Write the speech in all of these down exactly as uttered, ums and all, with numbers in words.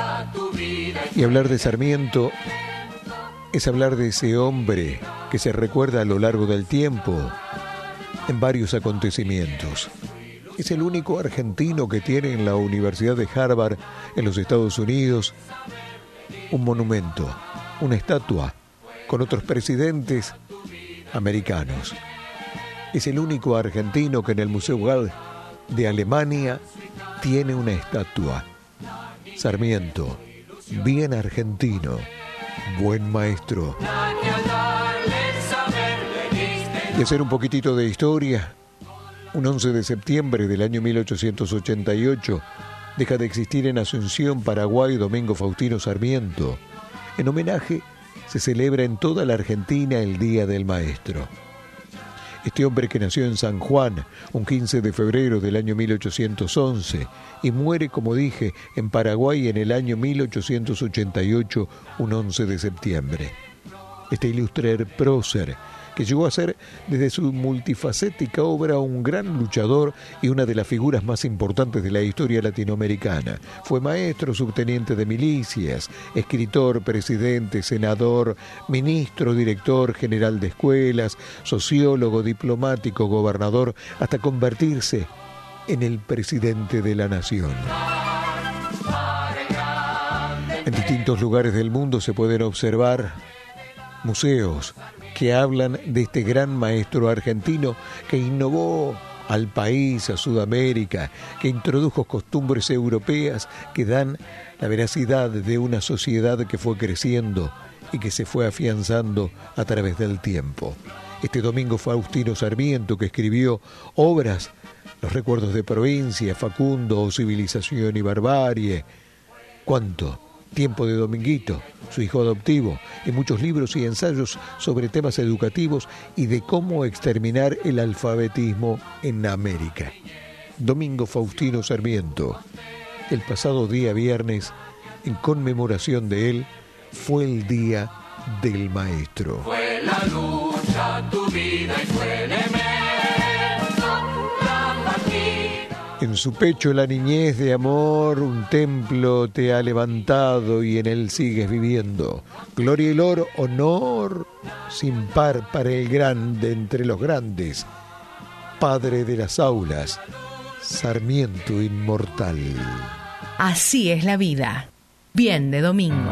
Y hablar de Sarmiento es hablar de ese hombre que se recuerda a lo largo del tiempo en varios acontecimientos. Es el único argentino que tiene en la Universidad de Harvard, en los Estados Unidos, un monumento, una estatua con otros presidentes americanos. Es el único argentino que en el Museo Gall de Alemania tiene una estatua. Sarmiento, bien argentino, buen maestro. Y hacer un poquitito de historia. Un once de septiembre del año mil ochocientos ochenta y ocho deja de existir en Asunción, Paraguay, Domingo Faustino Sarmiento. En homenaje se celebra en toda la Argentina el Día del Maestro. Este hombre que nació en San Juan un quince de febrero del año mil ochocientos once y muere, como dije, en Paraguay en el año mil ochocientos ochenta y ocho, un once de septiembre. Este ilustre prócer, que llegó a ser desde su multifacética obra un gran luchador y una de las figuras más importantes de la historia latinoamericana. Fue maestro, subteniente de milicias, escritor, presidente, senador, ministro, director general de escuelas, sociólogo, diplomático, gobernador, hasta convertirse en el presidente de la nación. En distintos lugares del mundo se pueden observar museos que hablan de este gran maestro argentino que innovó al país, a Sudamérica, que introdujo costumbres europeas que dan la veracidad de una sociedad que fue creciendo y que se fue afianzando a través del tiempo. Este Domingo Faustino Sarmiento, que escribió obras, Los recuerdos de provincia, Facundo, Civilización y barbarie, ¿cuánto? Tiempo de Dominguito, su hijo adoptivo, y muchos libros y ensayos sobre temas educativos y de cómo exterminar el alfabetismo en América. Domingo Faustino Sarmiento. El pasado día viernes, en conmemoración de él, fue el Día del Maestro. Fue la lucha, tu vida y fue elemento, la partida. En su pecho la niñez de amor, un templo te ha levantado y en él sigues viviendo. Gloria y lor, honor sin par para el grande entre los grandes. Padre de las aulas, Sarmiento inmortal. Así es la vida. Bien de Domingo.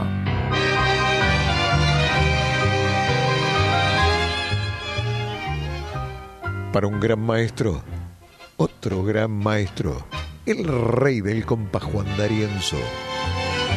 Para un gran maestro, otro gran maestro, el rey del compás Juan D'Arienzo.